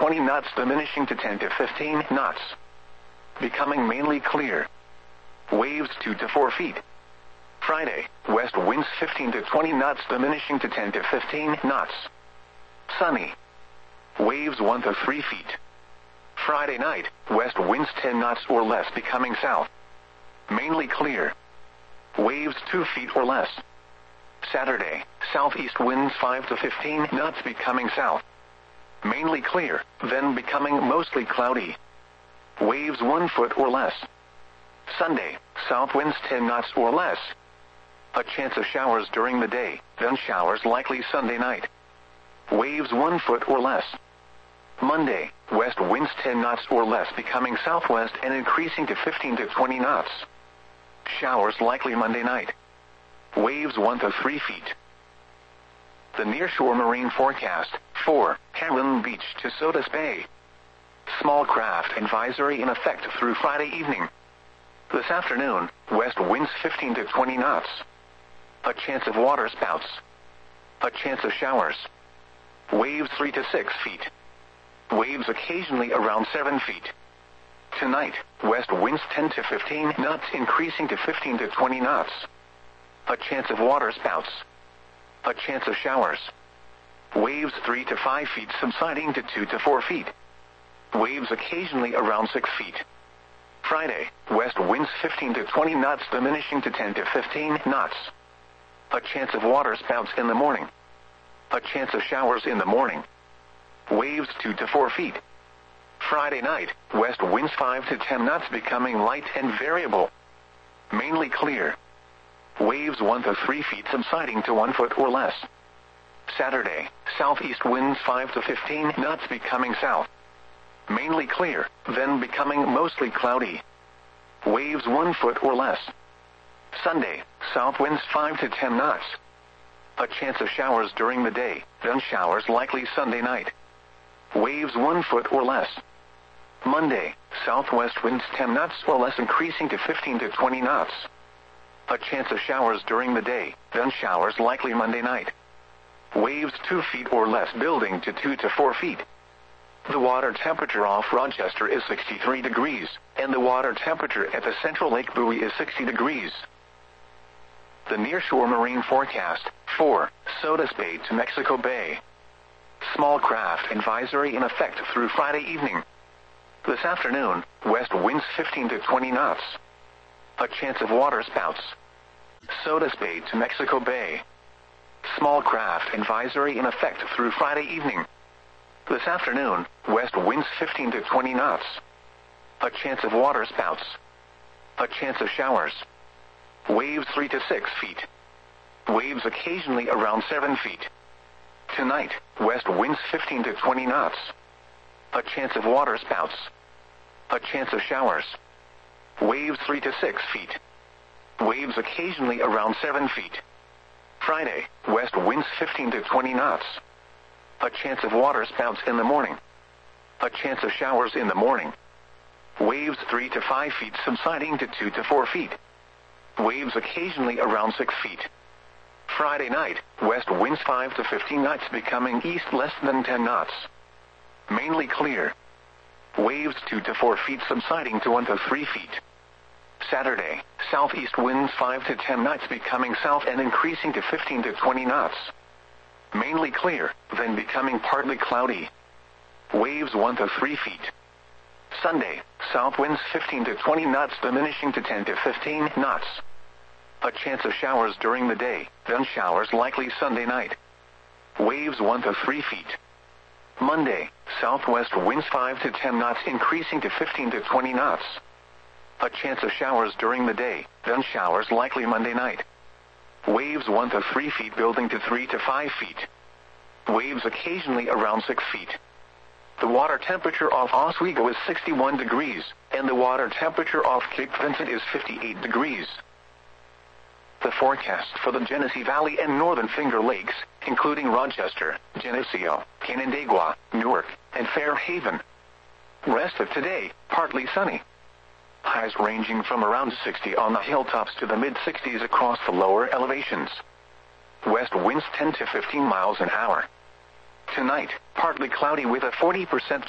20 knots diminishing to 10 to 15 knots. Becoming mainly clear. Waves 2 to 4 feet. Friday, west winds 15 to 20 knots diminishing to 10 to 15 knots. Sunny. Waves 1 to 3 feet. Friday night, west winds 10 knots or less becoming south. Mainly clear. Waves 2 feet or less. Saturday, southeast winds 5 to 15 knots becoming south. Mainly clear, then becoming mostly cloudy. Waves 1 foot or less. Sunday, south winds 10 knots or less. A chance of showers during the day, then showers likely Sunday night. Waves 1 foot or less. Monday, west winds 10 knots or less becoming southwest and increasing to 15 to 20 knots. Showers likely Monday night. Waves 1 to 3 feet. The nearshore marine forecast, 4, Heron Beach to Sodus Bay. Small craft advisory in effect through Friday evening. This afternoon, west winds 15 to 20 knots. A chance of water spouts. A chance of showers. Waves 3 to 6 feet. Waves occasionally around 7 feet. Tonight, west winds 10 to 15 knots increasing to 15 to 20 knots. A chance of water spouts. A chance of showers. Waves 3 to 5 feet subsiding to 2 to 4 feet. Waves occasionally around 6 feet. Friday, west winds 15 to 20 knots diminishing to 10 to 15 knots. A chance of water spouts in the morning. A chance of showers in the morning. Waves 2 to 4 feet. Friday night, west winds 5 to 10 knots becoming light and variable. Mainly clear. Waves 1 to 3 feet subsiding to 1 foot or less. Saturday, southeast winds 5 to 15 knots becoming south. Mainly clear, then becoming mostly cloudy. Waves 1 foot or less. Sunday, south winds 5 to 10 knots. A chance of showers during the day, then showers likely Sunday night. Waves 1 foot or less. Monday, southwest winds 10 knots or less increasing to 15 to 20 knots. A chance of showers during the day, then showers likely Monday night. Waves 2 feet or less building to 2 to 4 feet. The water temperature off Rochester is 63 degrees, and the water temperature at the Central Lake buoy is 60 degrees. The nearshore marine forecast, 4, Sodus Bay to Mexico Bay. Small craft advisory in effect through Friday evening. This afternoon, west winds 15 to 20 knots. A chance of water spouts. Sodus Bay to Mexico Bay. Small craft advisory in effect through Friday evening. This afternoon, west winds 15 to 20 knots. A chance of water spouts. A chance of showers. Waves 3 to 6 feet. Waves occasionally around 7 feet. Tonight, west winds 15 to 20 knots. A chance of water spouts. A chance of showers. Waves 3 to 6 feet. Waves occasionally around 7 feet. Friday, west winds 15 to 20 knots. A chance of water spouts in the morning. A chance of showers in the morning. Waves 3 to 5 feet subsiding to 2 to 4 feet. Waves occasionally around 6 feet. Friday night, west winds 5 to 15 knots becoming east less than 10 knots. Mainly clear. Waves 2 to 4 feet subsiding to 1 to 3 feet. Saturday, southeast winds 5 to 10 knots becoming south and increasing to 15 to 20 knots. Mainly clear, then becoming partly cloudy. Waves 1 to 3 feet. Sunday, south winds 15 to 20 knots diminishing to 10 to 15 knots. A chance of showers during the day, then showers likely Sunday night. Waves 1 to 3 feet. Monday, southwest winds 5 to 10 knots increasing to 15 to 20 knots. A chance of showers during the day, then showers likely Monday night. Waves 1 to 3 feet building to 3 to 5 feet. Waves occasionally around 6 feet. The water temperature off Oswego is 61 degrees, and the water temperature off Cape Vincent is 58 degrees. The forecast for the Genesee Valley and Northern Finger Lakes, including Rochester, Geneseo, Canandaigua, Newark, and Fairhaven. Rest of today, partly sunny. Highs ranging from around 60 on the hilltops to the mid-60s across the lower elevations. West winds 10 to 15 miles an hour. Tonight, partly cloudy with a 40%